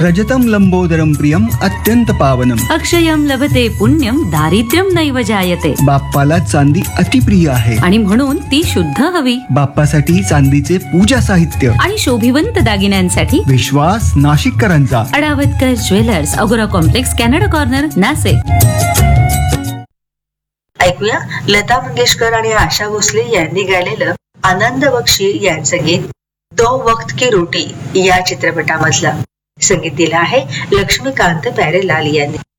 रजतम लंबोदरम प्रियम अत्यंत पावनम. अक्षयम लभते पुण्यम दारिद्र्यम नैव जायते. बाप्पाला चांदी अतिप्रिय आहे आणि म्हणून ती शुद्ध हवी. बाप्पासाठी चांदीचे पूजा साहित्य आणि शोभिवंत दागिन्यांसाठी विश्वास नाशिककरांचा. अडावतकर ज्वेलर्स, अगोरा कॉम्प्लेक्स, कॅनडा कॉर्नर, नाशिक. ऐकूया लता मंगेशकर आणि आशा भोसले यांनी गायलेलं आनंद बक्षी यांचं गीत दो वक्त की रोटी या चित्रपटामधलं. संगीत दिलं आहे लक्ष्मीकांत प्यारेलाल यांनी.